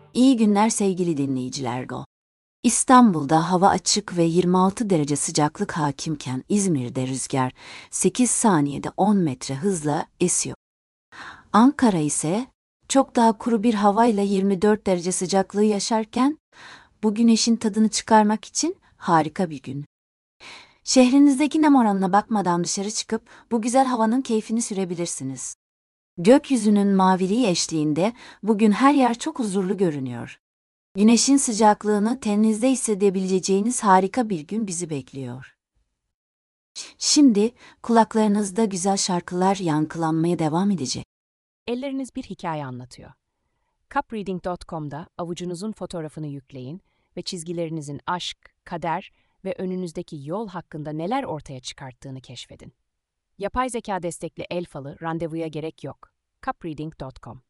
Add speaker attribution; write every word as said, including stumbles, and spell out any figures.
Speaker 1: İyi günler sevgili dinleyiciler. Go. İstanbul'da hava açık ve yirmi altı derece sıcaklık hakimken İzmir'de rüzgar sekiz saniyede on metre hızla esiyor. Ankara ise çok daha kuru bir havayla yirmi dört derece sıcaklığı yaşarken bu güneşin tadını çıkarmak için harika bir gün. Şehrinizdeki nem oranına bakmadan dışarı çıkıp bu güzel havanın keyfini sürebilirsiniz. Gökyüzünün maviliği eşliğinde bugün her yer çok huzurlu görünüyor. Güneşin sıcaklığını teninizde hissedebileceğiniz harika bir gün bizi bekliyor. Şimdi kulaklarınızda güzel şarkılar yankılanmaya devam edecek.
Speaker 2: Elleriniz bir hikaye anlatıyor. cup reading nokta com'da avucunuzun fotoğrafını yükleyin ve çizgilerinizin aşk, kader ve önünüzdeki yol hakkında neler ortaya çıkarttığını keşfedin. Yapay zeka destekli el falı randevuya gerek yok. cup reading nokta com